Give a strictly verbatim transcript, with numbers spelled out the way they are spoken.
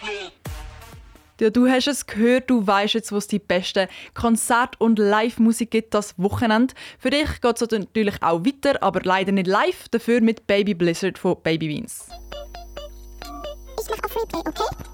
Ja, du hast es gehört, du weißt jetzt, wo es die besten Konzerte und Live-Musik gibt das Wochenende. Für dich geht es natürlich auch weiter, aber leider nicht live, dafür mit Baby Blizzard von Baby Beans. Ich mach auf Replay, okay?